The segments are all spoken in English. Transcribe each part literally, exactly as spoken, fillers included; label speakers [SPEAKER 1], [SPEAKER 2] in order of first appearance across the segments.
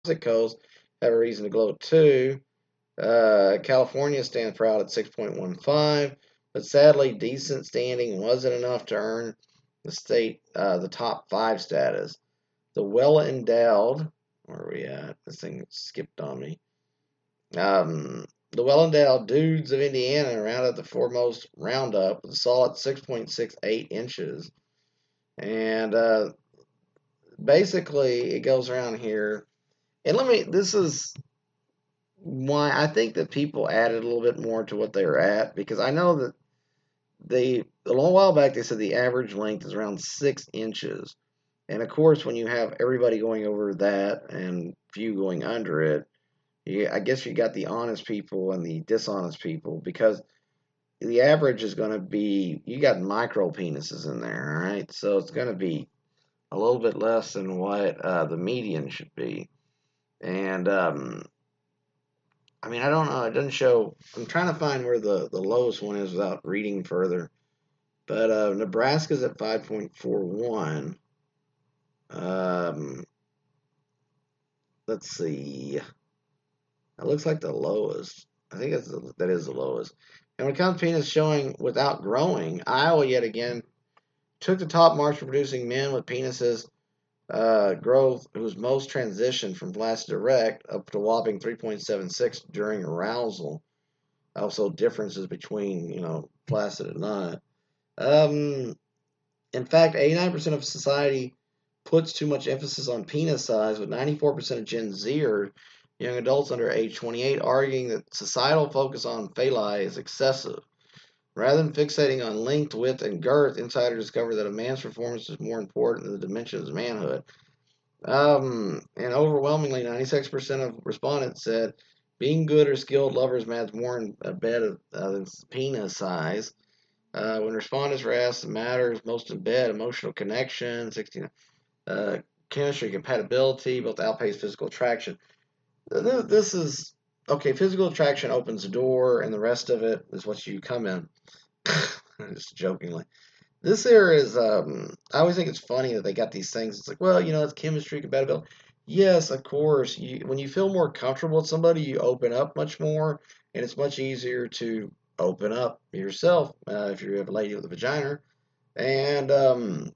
[SPEAKER 1] Pacific Coast have a reason to gloat too. Uh, California stands proud at six point one five, but sadly, decent standing wasn't enough to earn the state uh, the top five status. The well endowed, where are we at? This thing skipped on me. Um, the well endowed dudes of Indiana rounded the foremost roundup with a solid six point six eight inches. And uh, basically, it goes around here. And let me, this is why I think that people added a little bit more to what they were at, because I know that they, a long while back, they said the average length is around six inches. And of course, when you have everybody going over that and few going under it, you, I guess you got the honest people and the dishonest people, because the average is going to be, you got micro penises in there, all right? So it's going to be a little bit less than what uh, the median should be. And um, I mean, I don't know. It doesn't show. I'm trying to find where the, the lowest one is without reading further. But uh, Nebraska's at five point four one. Um, let's see. It looks like the lowest. I think that's the, that is the lowest. And when it comes to penis showing without growing, Iowa yet again took the top marks for producing men with penises uh, growth whose most transitioned from flaccid erect up to whopping three point seven six during arousal. Also, differences between, you know, flaccid and not. Um, in fact, eighty-nine percent of society puts too much emphasis on penis size, with ninety-four percent of Gen Z or young adults under age twenty-eight arguing that societal focus on phalli is excessive. Rather than fixating on length, width, and girth, insiders discovered that a man's performance is more important than the dimensions of manhood. Um, and overwhelmingly, ninety-six percent of respondents said being good or skilled lovers matters more in a bed of, uh, than penis size. Uh, when respondents were asked the matters most in bed, emotional connection, sixteen, uh, chemistry, compatibility, both outpace physical attraction. This, this is okay. Physical attraction opens the door, and the rest of it is what you come in. Just jokingly. This here is, um, I always think it's funny that they got these things. It's like, well, you know, it's chemistry, compatibility. Yes, of course. You, when you feel more comfortable with somebody, you open up much more, and it's much easier to open up yourself uh, if you have a lady with a vagina. And um,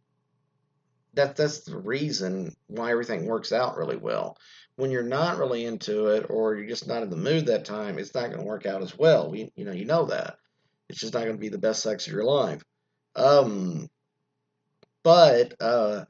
[SPEAKER 1] that that's the reason why everything works out really well. When you're not really into it, or you're just not in the mood that time, it's not going to work out as well. We, you know, you know that. It's just not going to be the best sex of your life. Um, but uh,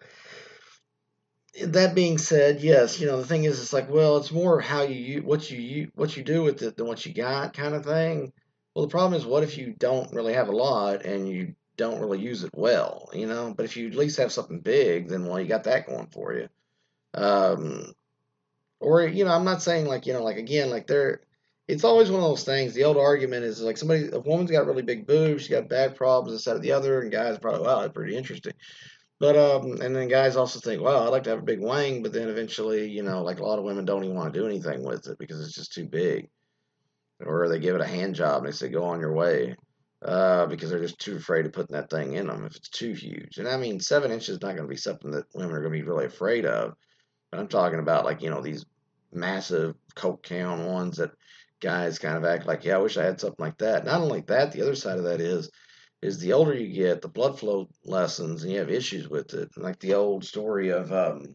[SPEAKER 1] that being said, yes, you know the thing is, it's like, well, it's more how you what you what you do with it than what you got, kind of thing. Well, the problem is, what if you don't really have a lot and you don't really use it well, you know? But if you at least have something big, then well, you got that going for you. Um, or you know, I'm not saying like you know, like again, like there, it's always one of those things. The old argument is like somebody, a woman's got really big boobs, she got bad problems, this, that, or the other, and guys probably, wow, that's pretty interesting. But um, and then guys also think, well, I'd like to have a big wang, but then eventually, you know, like a lot of women don't even want to do anything with it because it's just too big, or they give it a hand job and they say, go on your way, uh, because they're just too afraid of putting that thing in them if it's too huge. And I mean, seven inches is not going to be something that women are going to be really afraid of. But I'm talking about like you know these massive coke can ones that guys kind of act like, yeah, I wish I had something like that. Not only that, the other side of that is is the older you get, the blood flow lessens, and you have issues with it. Like the old story of um,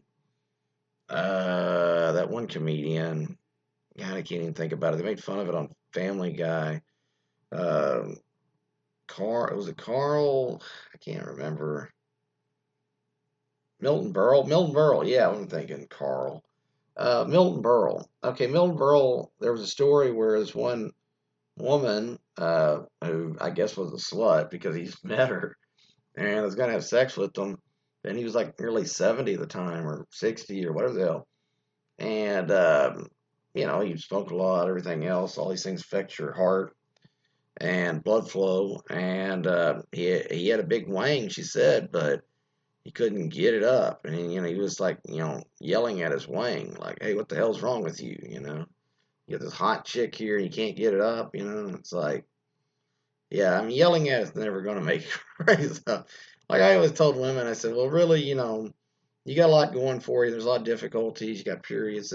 [SPEAKER 1] uh, that one comedian. God, I can't even think about it. They made fun of it on Family Guy. Um, Carl, was it Carl? I can't remember. Milton Berle. Milton Berle. Yeah, I'm thinking Carl. Uh, Milton Berle. Okay, Milton Berle. There was a story where this one woman, uh, who I guess was a slut because he's met her, and was gonna have sex with him. And he was like nearly seventy at the time, or sixty, or whatever the hell. And um, you know, he smoked a lot, everything else. All these things affect your heart and blood flow. And uh, he he had a big wang, she said, but he couldn't get it up. And you know, he was like, you know, yelling at his wang, like, "Hey, what the hell's wrong with you?" You know, you got this hot chick here, and you can't get it up. You know, it's like, yeah, I'm yelling at it's never going to make it right. So, like I always told women, I said, well, really, you know, you got a lot going for you. There's a lot of difficulties. You got periods